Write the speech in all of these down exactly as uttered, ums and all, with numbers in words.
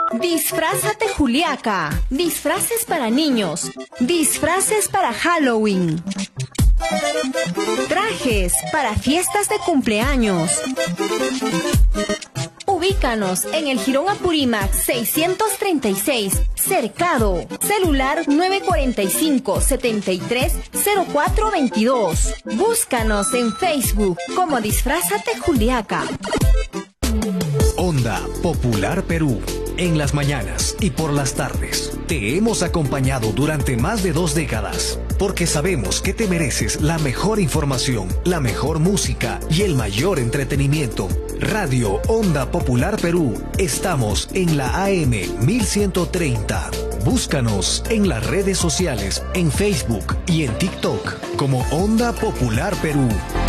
Disfrázate Juliaca. Disfraces para niños. Disfraces para Halloween. Trajes para fiestas de cumpleaños. Ubícanos en el Jirón Apurímac seiscientos treinta y seis, Cercado. Celular nueve cuatro cinco, siete tres, cero cuatro dos dos. Búscanos en Facebook como Disfrázate Juliaca. Onda Popular Perú. En las mañanas y por las tardes. Te hemos acompañado durante más de dos décadas, porque sabemos que te mereces la mejor información, la mejor música y el mayor entretenimiento. Radio Onda Popular Perú. Estamos en la A M mil ciento treinta. Búscanos en las redes sociales, en Facebook y en TikTok como Onda Popular Perú.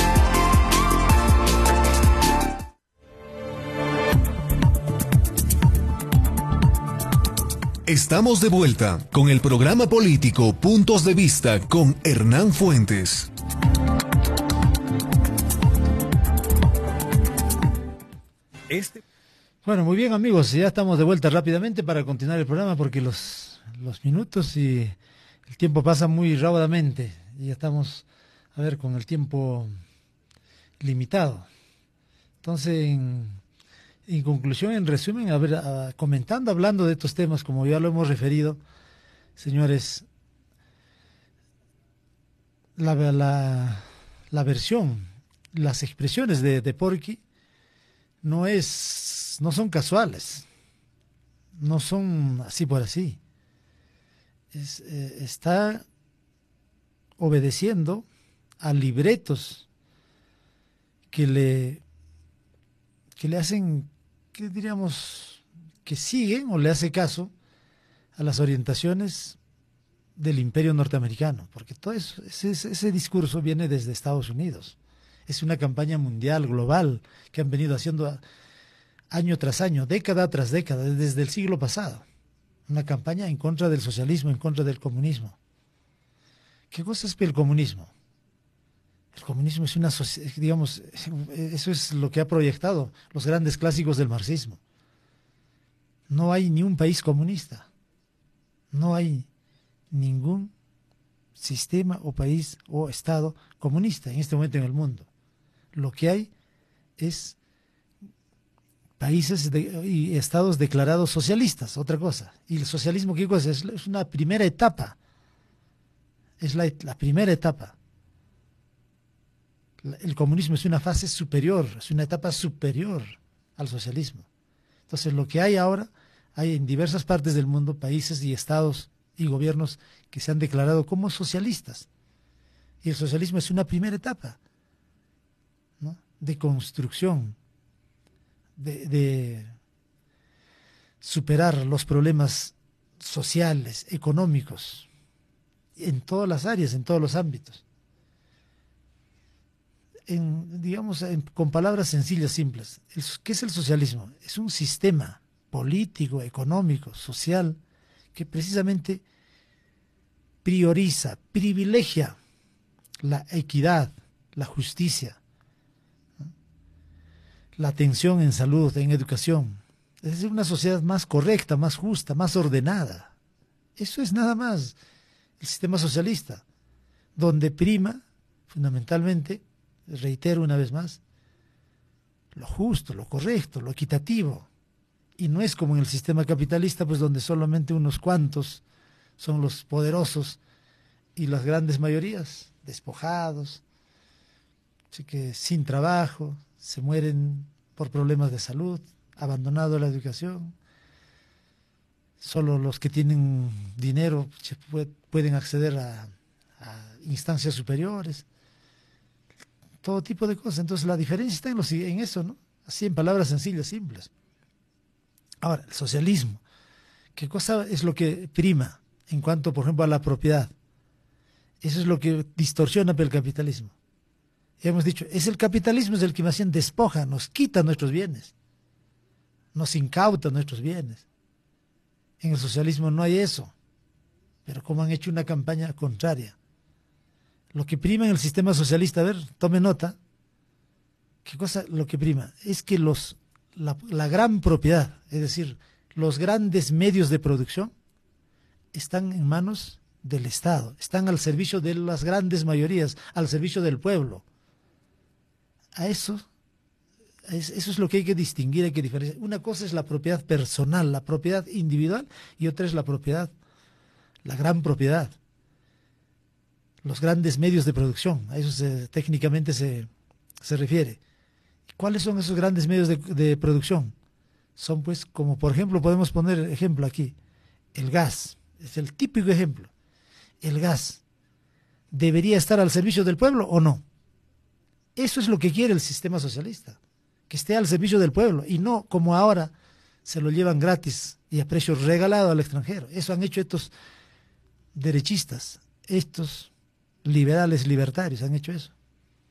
Estamos de vuelta con el programa político Puntos de Vista con Hernán Fuentes. Este... Bueno, muy bien amigos, ya estamos de vuelta rápidamente para continuar el programa porque los, los minutos y el tiempo pasa muy rápidamente y ya estamos, a ver, con el tiempo limitado. Entonces, en... En conclusión, en resumen, a ver, a, comentando, hablando de estos temas, como ya lo hemos referido, señores, la, la, la versión, las expresiones de, de Porky no es, no son casuales, no son así por así. Es, eh, está obedeciendo a libretos que le, que le hacen, que diríamos, que siguen o le hace caso a las orientaciones del imperio norteamericano, porque todo eso, ese, ese discurso viene desde Estados Unidos. Es una campaña mundial, global, que han venido haciendo año tras año, década tras década, desde el siglo pasado. Una campaña en contra del socialismo, en contra del comunismo. ¿Qué cosa es el comunismo? El comunismo es una, digamos, eso es lo que ha proyectado los grandes clásicos del marxismo. No hay ni un país comunista. No hay ningún sistema o país o estado comunista en este momento en el mundo. Lo que hay es países de, y estados declarados socialistas, otra cosa. ¿Y el socialismo qué cosa? Es, es una primera etapa. Es la, la primera etapa. El comunismo es una fase superior, es una etapa superior al socialismo. Entonces lo que hay ahora, hay en diversas partes del mundo países y estados y gobiernos que se han declarado como socialistas. Y el socialismo es una primera etapa, ¿no?, de construcción, de, de superar los problemas sociales, económicos, en todas las áreas, en todos los ámbitos. En, digamos, en, con palabras sencillas, simples. El, ¿qué es el socialismo? Es un sistema político, económico, social, que precisamente prioriza, privilegia la equidad, la justicia, ¿no?, la atención en salud, en educación. Es decir, una sociedad más correcta, más justa, más ordenada. Eso es nada más el sistema socialista, donde prima, fundamentalmente, reitero una vez más, lo justo, lo correcto, lo equitativo. Y no es como en el sistema capitalista, pues donde solamente unos cuantos son los poderosos y las grandes mayorías despojados, así que sin trabajo, se mueren por problemas de salud, abandonado la educación. Solo los que tienen dinero pueden acceder a, a instancias superiores. Todo tipo de cosas. Entonces la diferencia está en, los, en eso, ¿no? Así, en palabras sencillas, simples. Ahora, el socialismo. ¿Qué cosa es lo que prima en cuanto, por ejemplo, a la propiedad? Eso es lo que distorsiona el capitalismo. Ya hemos dicho, es el capitalismo es el que más bien despoja, nos quita nuestros bienes, nos incauta nuestros bienes. En el socialismo no hay eso, pero como han hecho una campaña contraria. Lo que prima en el sistema socialista, a ver, tome nota, ¿qué cosa lo que prima? Es que los, la, la gran propiedad, es decir, los grandes medios de producción están en manos del Estado, están al servicio de las grandes mayorías, al servicio del pueblo. A eso, eso es lo que hay que distinguir, hay que diferenciar. Una cosa es la propiedad personal, la propiedad individual, y otra es la propiedad, la gran propiedad, los grandes medios de producción. A eso se, técnicamente se, se refiere. ¿Cuáles son esos grandes medios de, de producción? Son pues, como por ejemplo, podemos poner ejemplo aquí, el gas, es el típico ejemplo. El gas, ¿debería estar al servicio del pueblo o no? Eso es lo que quiere el sistema socialista, que esté al servicio del pueblo, y no como ahora se lo llevan gratis y a precio regalado al extranjero. Eso han hecho estos derechistas, estos liberales libertarios, han hecho eso.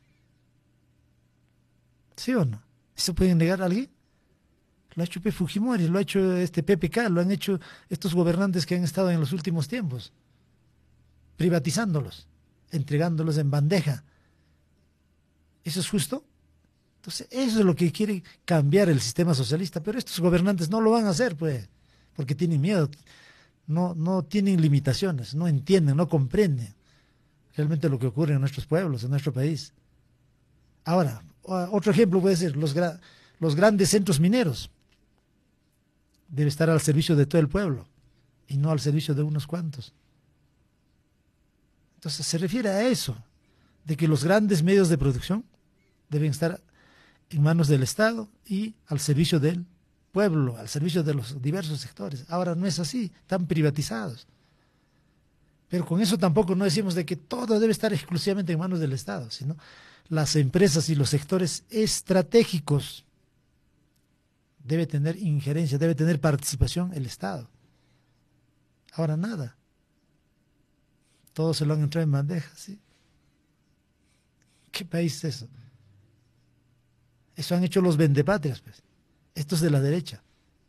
¿Sí o no? ¿Eso puede negar a alguien? Lo ha hecho P. Fujimori, lo ha hecho este P P K, lo han hecho estos gobernantes que han estado en los últimos tiempos, privatizándolos, entregándolos en bandeja. ¿Eso es justo? Entonces, eso es lo que quiere cambiar el sistema socialista, pero estos gobernantes no lo van a hacer, pues, porque tienen miedo, no, no tienen limitaciones, no entienden, no comprenden realmente lo que ocurre en nuestros pueblos, en nuestro país. Ahora, otro ejemplo puede ser los, gra los grandes centros mineros. Debe estar al servicio de todo el pueblo y no al servicio de unos cuantos. Entonces se refiere a eso, de que los grandes medios de producción deben estar en manos del Estado y al servicio del pueblo, al servicio de los diversos sectores. Ahora no es así, están privatizados. Pero con eso tampoco no decimos de que todo debe estar exclusivamente en manos del Estado, sino las empresas y los sectores estratégicos debe tener injerencia, debe tener participación el Estado. Ahora nada. Todos se lo han entrado en bandeja, ¿sí? ¿Qué país es eso? Eso han hecho los vendepatrias, pues. Estos de la derecha.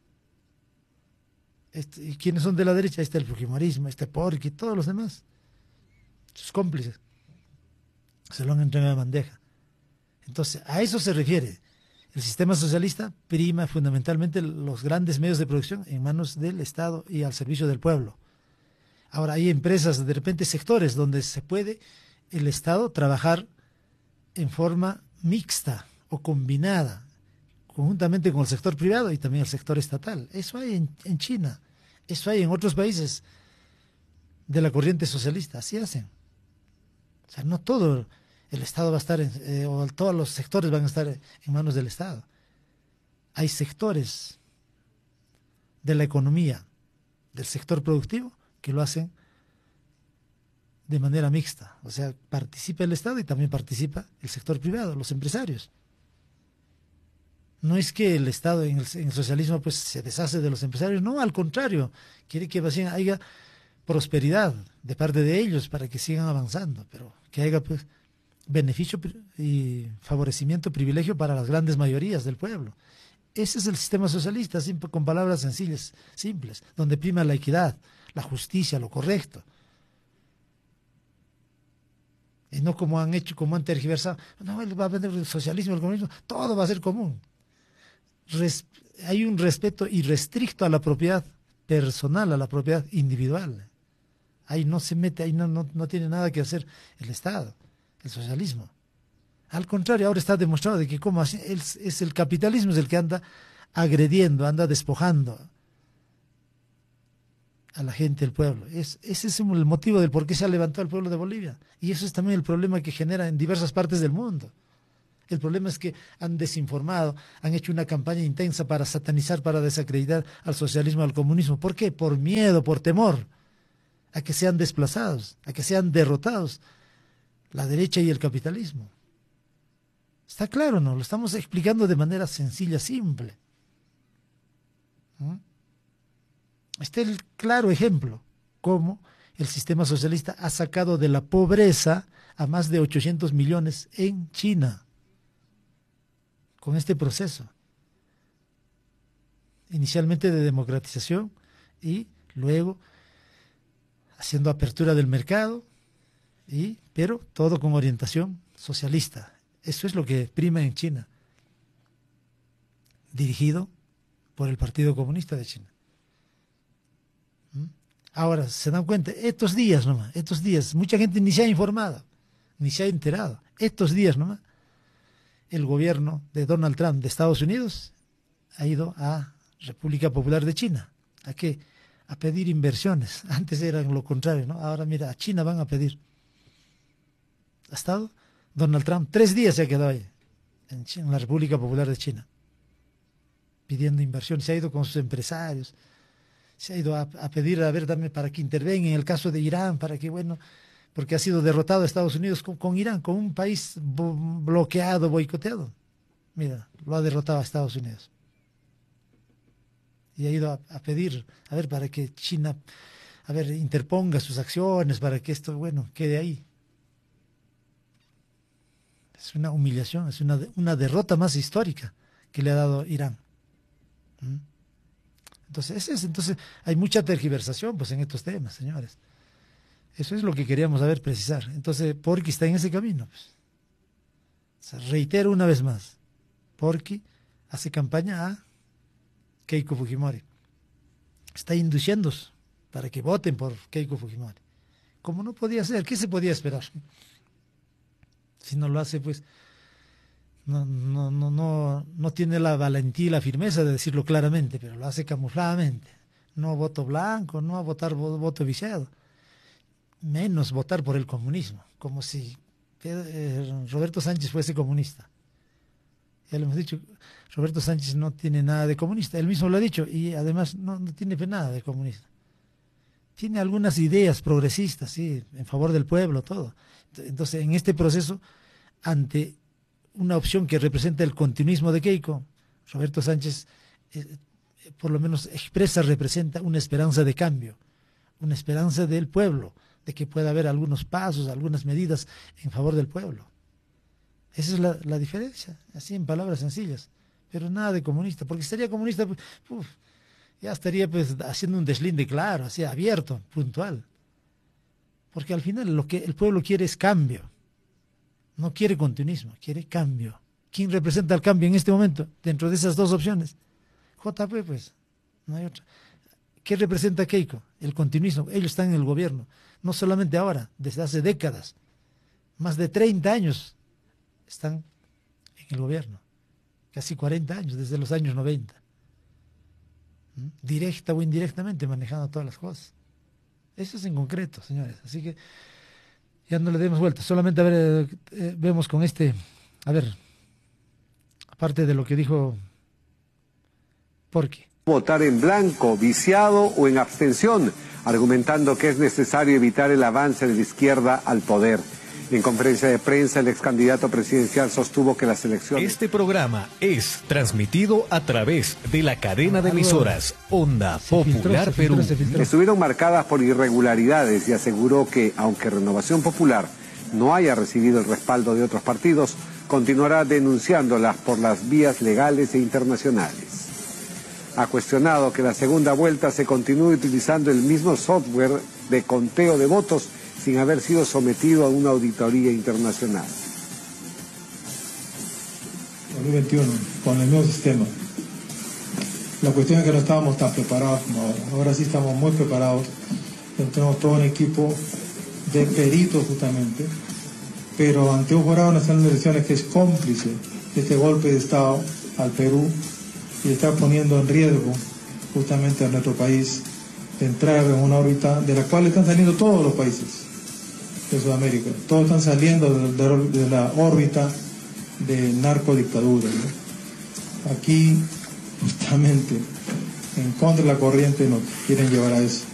Este, ¿y quiénes son de la derecha? Este el fujimorismo, este Porqui, todos los demás. Sus cómplices. Se lo han entregado en bandeja. Entonces, a eso se refiere. El sistema socialista prima fundamentalmente los grandes medios de producción en manos del Estado y al servicio del pueblo. Ahora hay empresas, de repente sectores donde se puede el Estado trabajar en forma mixta o combinada, conjuntamente con el sector privado y también el sector estatal. Eso hay en, en China, eso hay en otros países de la corriente socialista, así hacen. O sea, no todo el Estado va a estar, en, eh, o todos los sectores van a estar en manos del Estado. Hay sectores de la economía, del sector productivo, que lo hacen de manera mixta. O sea, participa el Estado y también participa el sector privado, los empresarios. No es que el Estado en el, en el socialismo pues se deshace de los empresarios, no, al contrario, quiere que haya prosperidad de parte de ellos para que sigan avanzando, pero que haya pues beneficio y favorecimiento, privilegio para las grandes mayorías del pueblo. Ese es el sistema socialista, simple, con palabras sencillas, simples, donde prima la equidad, la justicia, lo correcto. Y no como han hecho, como han tergiversado, no, él va a vender el socialismo, el comunismo, todo va a ser común. Res, hay un respeto irrestricto a la propiedad personal, a la propiedad individual. Ahí no se mete, ahí no, no, no tiene nada que hacer el Estado, el socialismo. Al contrario, ahora está demostrado de que como así, es, es el capitalismo es el que anda agrediendo, anda despojando a la gente, el pueblo. Es, ese es el motivo del por qué se ha levantado el pueblo de Bolivia. Y eso es también el problema que genera en diversas partes del mundo. El problema es que han desinformado, han hecho una campaña intensa para satanizar, para desacreditar al socialismo, al comunismo. ¿Por qué? Por miedo, por temor a que sean desplazados, a que sean derrotados la derecha y el capitalismo. Está claro, ¿no? Lo estamos explicando de manera sencilla, simple. ¿Mm? Este es el claro ejemplo, cómo el sistema socialista ha sacado de la pobreza a más de ochocientos millones en China, con este proceso, inicialmente de democratización y luego haciendo apertura del mercado, y, pero todo con orientación socialista. Eso es lo que prima en China, dirigido por el Partido Comunista de China. Ahora, se dan cuenta, estos días nomás, estos días, mucha gente ni se ha informado, ni se ha enterado. Estos días nomás, el gobierno de Donald Trump de Estados Unidos ha ido a República Popular de China. ¿A qué? A pedir inversiones. Antes era lo contrario, ¿no? Ahora mira, a China van a pedir. Ha estado Donald Trump, tres días se ha quedado ahí, en, China, en la República Popular de China, pidiendo inversiones. Se ha ido con sus empresarios, se ha ido a, a pedir, a ver, dame para que intervenga en el caso de Irán, para que, bueno, porque ha sido derrotado Estados Unidos con, con Irán, con un país bloqueado, boicoteado. Mira, lo ha derrotado a Estados Unidos. Y ha ido a, a pedir, a ver, para que China, a ver, interponga sus acciones, para que esto, bueno, quede ahí. Es una humillación, es una, una derrota más histórica que le ha dado Irán. ¿Mm? Entonces, ese es, entonces, hay mucha tergiversación pues, en estos temas, señores. Eso es lo que queríamos saber precisar. Entonces, Porky está en ese camino. Pues. O sea, reitero una vez más, Porky hace campaña a Keiko Fujimori. Está induciendo para que voten por Keiko Fujimori. Como no podía ser, ¿qué se podía esperar? Si no lo hace, pues no, no, no, no, no tiene la valentía y la firmeza de decirlo claramente, pero lo hace camufladamente. No voto blanco, no a votar voto viciado. Menos votar por el comunismo, como si eh, Roberto Sánchez fuese comunista. Ya lo hemos dicho, Roberto Sánchez no tiene nada de comunista, él mismo lo ha dicho, y además no, no tiene nada de comunista. Tiene algunas ideas progresistas, sí, en favor del pueblo, todo. Entonces, en este proceso, ante una opción que representa el continuismo de Keiko, Roberto Sánchez, eh, por lo menos expresa, representa una esperanza de cambio, una esperanza del pueblo, de que pueda haber algunos pasos, algunas medidas en favor del pueblo. Esa es la, la diferencia, así en palabras sencillas, pero nada de comunista, porque si estaría comunista, uf, ya estaría pues haciendo un deslinde claro, así abierto, puntual. Porque al final lo que el pueblo quiere es cambio, no quiere continuismo, quiere cambio. ¿Quién representa el cambio en este momento dentro de esas dos opciones? J P, pues, no hay otra. ¿Qué representa Keiko? El continuismo. Ellos están en el gobierno, no solamente ahora, desde hace décadas, más de treinta años están en el gobierno, casi cuarenta años, desde los años noventa, ¿Mm? directa o indirectamente manejando todas las cosas. Eso es en concreto, señores, así que ya no le demos vuelta, solamente a ver, eh, vemos con este, a ver, aparte de lo que dijo Porky. Votar en blanco, viciado o en abstención, argumentando que es necesario evitar el avance de la izquierda al poder. En conferencia de prensa, el ex candidato presidencial sostuvo que las elecciones... Este programa es transmitido a través de la cadena de emisoras Onda Popular Perú. Estuvieron marcadas por irregularidades y aseguró que, aunque Renovación Popular no haya recibido el respaldo de otros partidos, continuará denunciándolas por las vías legales e internacionales. Ha cuestionado que la segunda vuelta se continúe utilizando el mismo software de conteo de votos sin haber sido sometido a una auditoría internacional. dos mil veintiuno, con el nuevo sistema. La cuestión es que no estábamos tan preparados como ahora. Ahora sí estamos muy preparados. Tenemos todo un equipo de peritos justamente, pero ante un jurado nacional de elecciones que es cómplice de este golpe de Estado al Perú y está poniendo en riesgo justamente a nuestro país de entrar en una órbita de la cual están saliendo todos los países de Sudamérica. Todos están saliendo de, de, de la órbita de narcodictadura, ¿no? Aquí, justamente, en contra de la corriente nos quieren llevar a eso.